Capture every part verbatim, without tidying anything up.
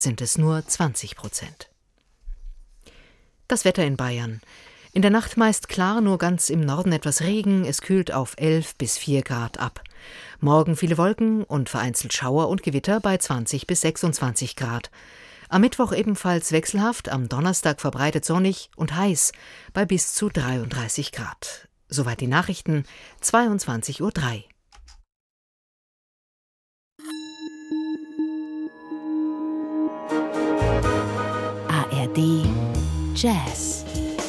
sind es nur zwanzig Prozent. Das Wetter in Bayern. In der Nacht meist klar, nur ganz im Norden etwas Regen, es kühlt auf elf bis vier Grad ab. Morgen viele Wolken und vereinzelt Schauer und Gewitter bei zwanzig bis sechsundzwanzig Grad. Am Mittwoch ebenfalls wechselhaft, am Donnerstag verbreitet sonnig und heiß bei bis zu dreiunddreißig Grad. Soweit die Nachrichten, zweiundzwanzig Uhr drei. A R D Jazz.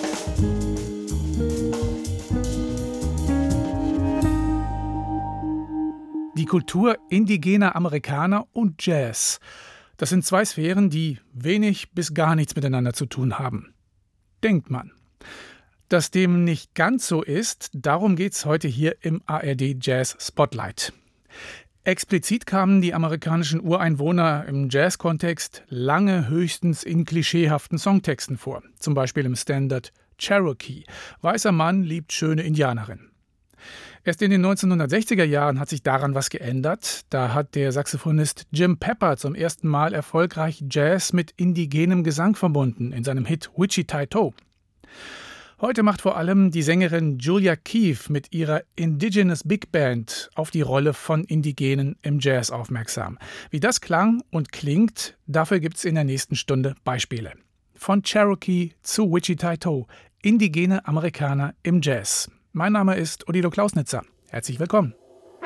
Die Kultur indigener Amerikaner und Jazz. Das sind zwei Sphären, die wenig bis gar nichts miteinander zu tun haben. Denkt man. Dass dem nicht ganz so ist, darum geht's heute hier im A R D Jazz Spotlight. Explizit kamen die amerikanischen Ureinwohner im Jazz-Kontext lange höchstens in klischeehaften Songtexten vor. Zum Beispiel im Standard Cherokee. Weißer Mann liebt schöne Indianerin. Erst in den neunzehnhundertsechziger Jahren hat sich daran was geändert. Da hat der Saxophonist Jim Pepper zum ersten Mal erfolgreich Jazz mit indigenem Gesang verbunden in seinem Hit Wichita-Toe. Heute macht vor allem die Sängerin Julia Keefe mit ihrer Indigenous Big Band auf die Rolle von Indigenen im Jazz aufmerksam. Wie das klang und klingt, dafür gibt's in der nächsten Stunde Beispiele. Von Cherokee zu Wichita-Toe, indigene Amerikaner im Jazz. Mein Name ist Odilo Klausnitzer. Herzlich willkommen.